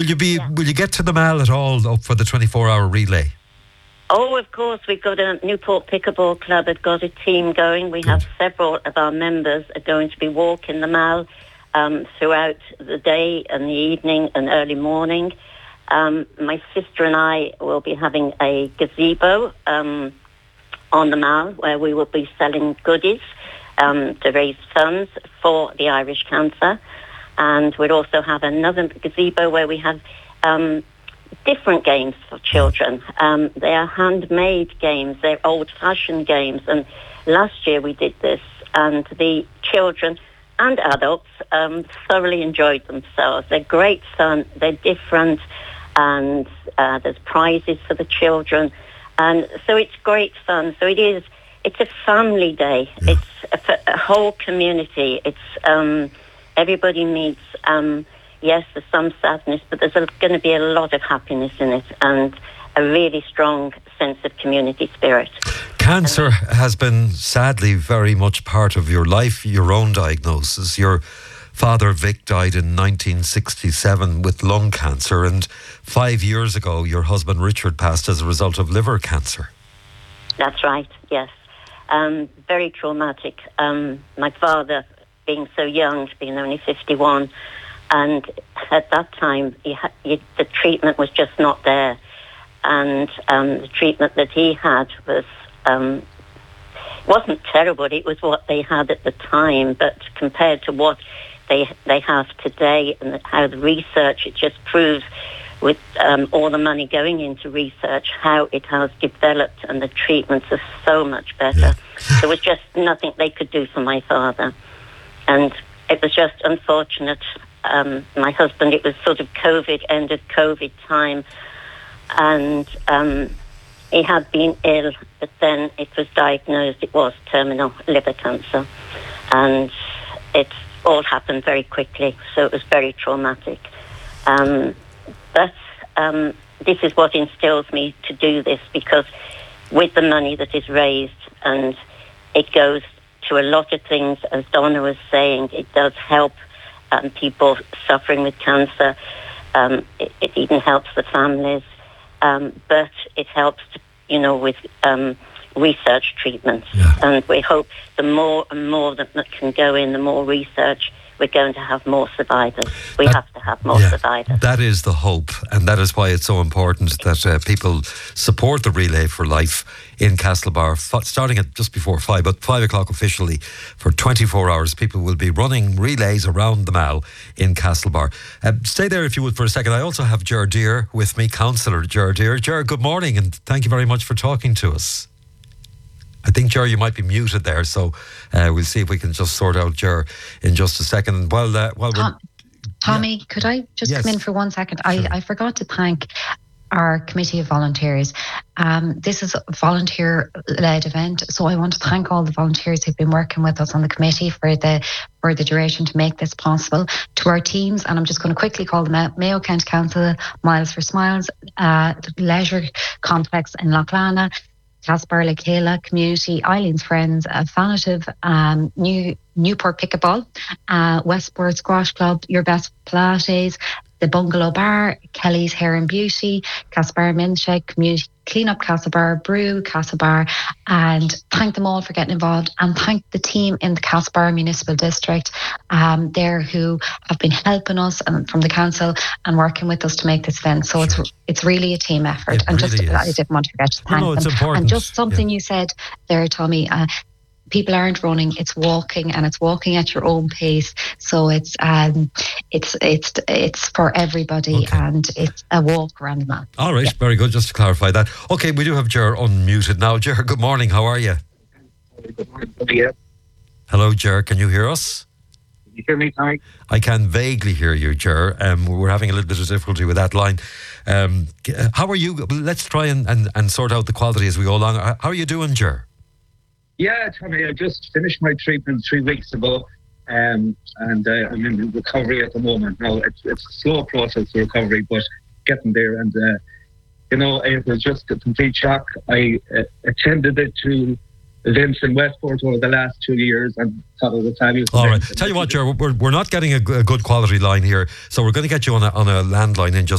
Will you get to the Mall at all up for the 24-hour relay? Oh, of course. We've got a Newport Pickleball Club has got a team going. We have several of our members are going to be walking the Mall throughout the day and the evening and early morning. My sister and I will be having a gazebo on the Mall where we will be selling goodies to raise funds for the Irish Cancer. And we'll also have another gazebo where we have different games for children. They are handmade games. They're old-fashioned games. And last year we did this, and the children and adults thoroughly enjoyed themselves. They're great fun. They're different, and there's prizes for the children. And so it's great fun. So it's a family day. Yeah. It's a whole community. It's everybody meets. Yes, there's some sadness, but there's going to be a lot of happiness in it and a really strong sense of community spirit. Cancer has been sadly very much part of your life, your own diagnosis. Your father, Vic, died in 1967 with lung cancer, and 5 years ago your husband Richard passed as a result of liver cancer. That's right, yes. Very traumatic. My father, being so young, being only 51, and at that time, the treatment was just not there. And the treatment that he had wasn't terrible. It was what they had at the time. But compared to what they have today and how the research, it just proves with all the money going into research, how it has developed, and the treatments are so much better. Yeah. There was just nothing they could do for my father. And it was just unfortunate. My husband, it was sort of end of COVID time, and he had been ill, but then it was diagnosed, it was terminal liver cancer, and it all happened very quickly, so it was very traumatic. But this is what instills me to do this, because with the money that is raised, and it goes to a lot of things, as Donna was saying, it does help people suffering with cancer. It even helps the families, but it helps, with research treatments. Yeah. And we hope the more and more that can go in, the more research, we're going to have more survivors. We have to have more survivors. That is the hope, and that is why it's so important that people support the Relay for Life in Castlebar, starting at just before 5, but 5 o'clock officially for 24 hours. People will be running relays around the Mall in Castlebar. Stay there if you would for a second. I also have Ger Deere with me, Councillor Ger Deere. Ger, good morning, and thank you very much for talking to us. I think, Ger, you might be muted there, so we'll see if we can just sort out Ger in just a second. Tommy, could I just come in for 1 second? Sure. I forgot to thank our committee of volunteers. This is a volunteer-led event, so I want to thank all the volunteers who've been working with us on the committee for the duration to make this possible. To our teams, and I'm just going to quickly call them out: Mayo County Council, Miles for Smiles, the Leisure Complex in Loughlana, Castlebar Lakela Community, Eileen's Friends, Fanative, Newport Pickleball, Westport Squash Club, Your Best Pilates, the Bungalow Bar, Kelly's Hair and Beauty, Castlebar Milkshake, Community Cleanup Castlebar, Brew Castlebar, and thank them all for getting involved, and thank the team in the Castlebar Municipal District there who have been helping us and from the council and working with us to make this event. So it's really a team effort. I didn't want to forget to thank them. It's important. And just something you said there, Tommy, people aren't running, it's walking, and it's walking at your own pace. So it's for everybody, and it's a walk around the Mall. All right, very good, just to clarify that. Okay, we do have Ger unmuted now. Ger, good morning, how are you? Good morning. Yeah. Hello, Ger, can you hear us? Can you hear me, Tommy? I can vaguely hear you, Ger. We're having a little bit of difficulty with that line. How are you? Let's try and sort out the quality as we go along. How are you doing, Ger? Yeah, Tommy, I just finished my treatment 3 weeks ago, and I'm in recovery at the moment. Now, it's a slow process, the recovery, but getting there. And, it was just a complete shock. I attended it to events in Westport over the last 2 years and thought it was fabulous. All right. Tell you what, Ger, we're not getting a good quality line here, so we're going to get you on a landline in just